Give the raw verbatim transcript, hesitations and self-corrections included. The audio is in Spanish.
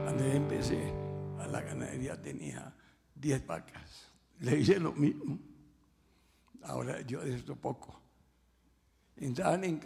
Cuando yo empecé a la ganadería tenía diez vacas. Le hice lo mismo. Ahora yo de esto poco. Entraban en